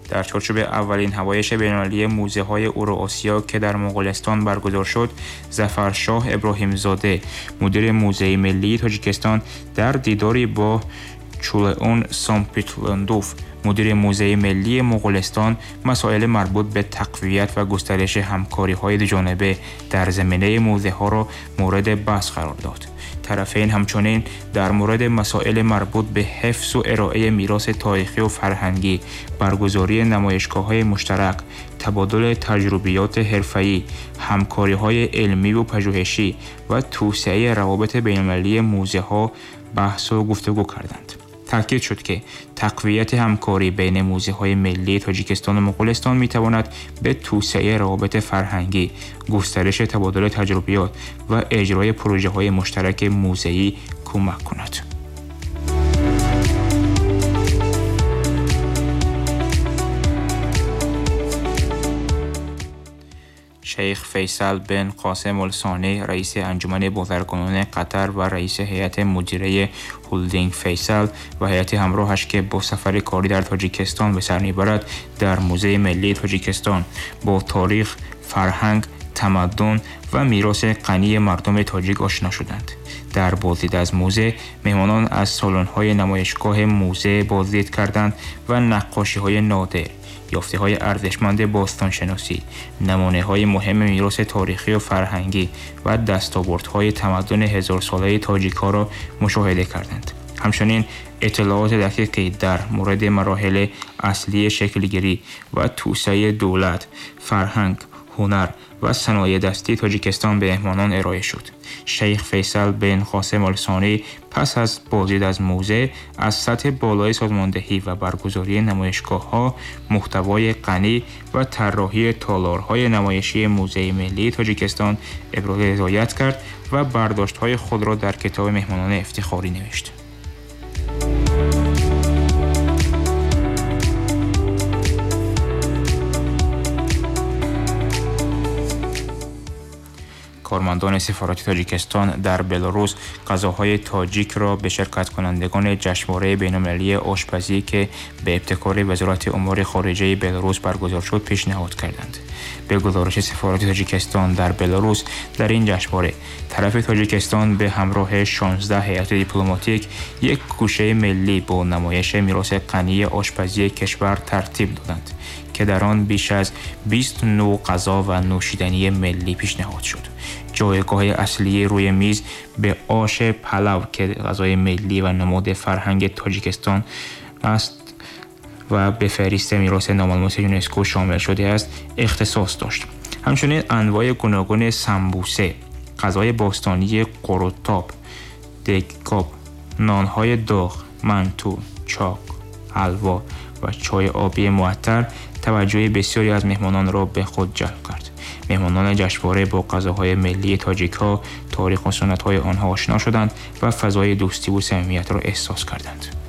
در چارچوب اولین همایش بین‌المللی موزه‌های اوراسیا که در مغولستان برگزار شد، ظفرشاه ابراهیمزاده مدیر موزه ملی تاجیکستان در دیداری با چولئون سامپیتلندوف مدیر موزه ملی مغولستان مسائل مربوط به تقویت و گسترش همکاری‌های دوجانبه در زمینه موزه‌ها را مورد بحث قرار داد. طرفین همچنین در مورد مسائل مربوط به حفظ و ارائه میراث تاریخی و فرهنگی، برگزاری نمایشگاه‌های مشترک، تبادل تجربیات حرفه‌ای، همکاری‌های علمی و پژوهشی و توسعه روابط بین‌المللی موزه‌ها بحث و گفتگو کردند. تاکید شد که تقویت همکاری بین موزه‌های ملی تاجیکستان و مغولستان می‌تواند به توسعه روابط فرهنگی، گسترش تبادل تجربیات و اجرای پروژه‌های مشترک موزه‌ای کمک کند. شیخ فیصل بن قاسم الثانی رئیس انجمن بازرگانان قطر و رئیس هیئت مدیره هلدینگ فیصل و هیئت همراهش که با سفر کاری در تاجیکستان به سر میبرد در موزه ملی تاجیکستان با تاریخ، فرهنگ، تمدن و میراث غنی مردم تاجیک آشنا شدند. در بازدید از موزه، مهمانان از سالن‌های نمایشگاه موزه بازدید کردند و نقاشی‌های نادر، یافته‌های ارزشمند باستانشناسی، نمونه‌های مهم میراث تاریخی و فرهنگی و دستاوردهای تمدن هزار ساله تاجیک‌ها را مشاهده کردند. همچنین اطلاعات دقیقی در مورد مراحل اصلی شکلگیری و توسعه دولت، فرهنگ، هنر و صنایع دستی تاجیکستان به مهمانان ارائه شد. شیخ فیصل بن قاسم الثانی پس از بازدید از موزه از سطح بالای سازماندهی و برگزاری نمایشگاه‌ها، محتوای غنی و طراحی تالارهای نمایشی موزه ملی تاجیکستان ابراز رضایت کرد و برداشت‌های خود را در کتاب مهمانان افتخاری نوشت. کارمندان سفارت تاجیکستان در بلاروس غذاهای تاجیک را به شرکت کنندگان جشنواره بین‌المللی آشپزی که به ابتکار وزارت امور خارجه بلاروس برگزار شد پیشنهاد کردند. به گزارش سفارت تاجیکستان در بلاروس، در این جشنواره طرف تاجیکستان به همراه 16 هیئت دیپلماتیک یک گوشه ملی با نمایش میراث غنی آشپزی کشور ترتیب دادند که در آن بیش از 20 نوع غذا و نوشیدنی ملی پیشنهاد شد. جایگاه اصلی روی میز به آش پلو که غذای ملی و نماد فرهنگ تاجیکستان است و به فهرست میراث ناملموس یونسکو شامل شده است اختصاص داشت. همچنین انواع گوناگون سمبوسه، غذای باستانی قروتاب، دگکاب، نانهای داغ، منتو، چاک، حلوا و چای آبی معطر توجه بسیاری از مهمانان را به خود جلب کرد. مهمانان جشنواره با غذاهای ملی تاجیک‌ها، تاریخ و سنت‌های آنها آشنا شدند و فضای دوستی و صمیمیت را احساس کردند.